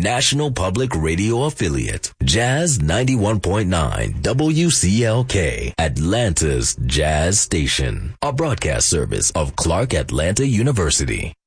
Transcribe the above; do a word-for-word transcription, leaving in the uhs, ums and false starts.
national public radio affiliate, Jazz ninety-one point nine W C L K, Atlanta's Jazz Station, a broadcast service of Clark Atlanta University.